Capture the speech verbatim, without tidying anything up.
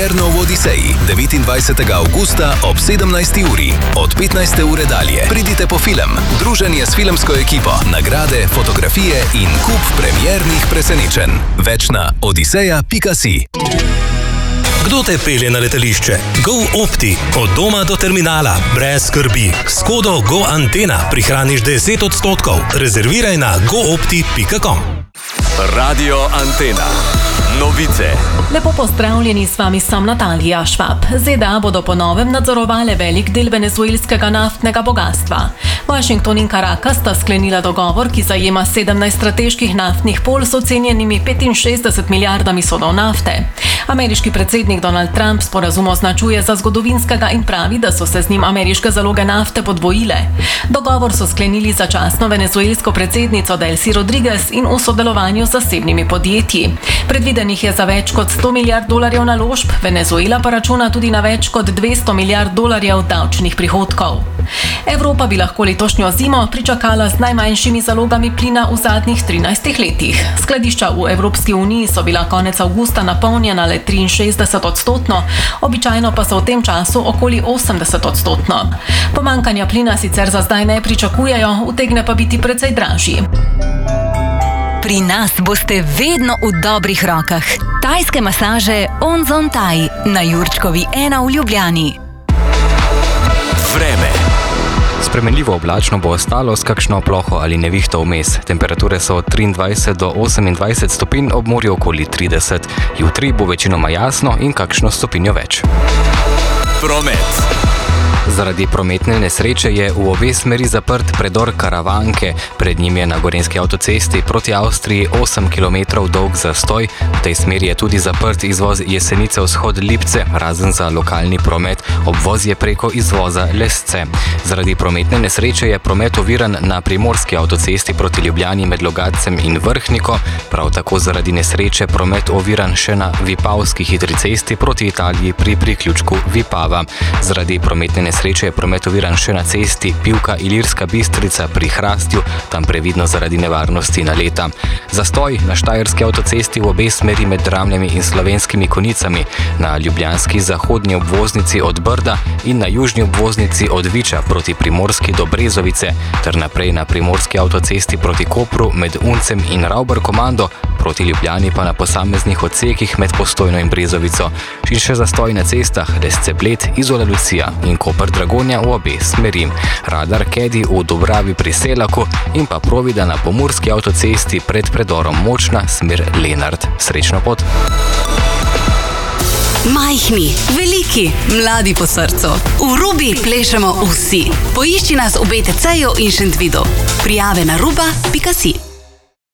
Premierno v Odiseji devetindvajsetega avgusta ob sedemnajsti uri. Od petnajste ure dalje pridite po film, druženje s filmsko ekipo, nagrade, fotografije in kup premiernih presenečenj. Več na odiseja pika si. Kdo te pelje na letališče? GoOpti. Od doma do terminala. Brez skrbi. S kodo GoAntena prihraniš deset odstotkov. Rezerviraj na goopti pika com. Radio Antena. Novice. Lepo pozdravljeni, s vami sem Natalija Švab. Z D A bodo po novem nadzorovale velik del venezuelskega naftnega bogatstva. Washington in Caracas sta sklenila dogovor, ki zajema sedemnajst strateških naftnih polj s ocenjenimi petinšestdeset milijardami sodov nafte. Ameriški predsednik Donald Trump sporazum označuje za zgodovinskega in pravi, da so se z njim ameriške zaloge nafte podvojile. Dogovor so sklenili začasno venezuelsko predsednico Delcy Rodriguez in v sodelovanju z zasebnimi podjetji. Predvidenih je za več kot sto milijard dolarjev naložb, Venezuela pa računa tudi na več kot dvesto milijard dolarjev davčnih prihodkov. Evropa bi lahko letošnjo zimo pričakala z najmanjšimi zalogami plina v zadnjih trinajstih letih. Skladišča v Evropski uniji so bila konec avgusta napolnjena le triinšestdeset odstotno, običajno pa so v tem času okoli osemdeset odstotno. Pomanjkanja plina sicer za zdaj ne pričakujejo, utegne pa biti precej dražji. Pri nas boste vedno v dobrih rokah. Tajske masaže Onzon Thai na Jurčkovi ena v Ljubljani. Vreme. Spremenljivo oblačno bo ostalo s kakšno ploho ali nevihto vmes. Temperature so od triindvajset do osemindvajset stopinj, ob morju okoli trideset. Jutri bo večinoma jasno in kakšno stopinjo več. Promet. Zaradi prometne nesreče je v obe smeri zaprt predor Karavanke. Pred njim je na gorenjski avtocesti proti Avstriji osem kilometrov dolg zastoj. V tej smeri je tudi zaprt izvoz Jesenice vzhod Lipce, razen za lokalni promet. Obvoz je preko izvoza Lesce. Zaradi prometne nesreče je promet oviran na primorski avtocesti proti Ljubljani med Logatcem in Vrhniko. Prav tako zaradi nesreče promet oviran še na Vipavski hitri cesti proti Italiji pri priključku Vipava. Zaradi prometne nesreče je promet oviran še na cesti Pivka-Ilirska Bistrica pri Hrastju, tam previdno zaradi nevarnosti naleta. Zastoj na štajerski avtocesti v obe smeri med Dramljami in Slovenskimi Konicami, na ljubljanski zahodnji obvoznici od Brda in na južni obvoznici od Viča proti Primorski do Brezovice, ter naprej na primorski avtocesti proti Kopru med Uncem in Ravbar-Komando, proti Ljubljani pa na posameznih odsekih med Postojno in Brezovico. In še zastoj na cestah Lesce-Bled, Izola-Lucija in Koper-Dragonja v obe smeri. Radar Kedi v Dobravi pri Selaku in pa Provida na pomurski avtocesti pred predorom Močna smer Lenart. Srečno pot! Majhni, veliki, mladi po srcu. V Rubi plešemo vsi. Poišči nas v B T C-ju in Šentvidu. Prijave na ruba pika si.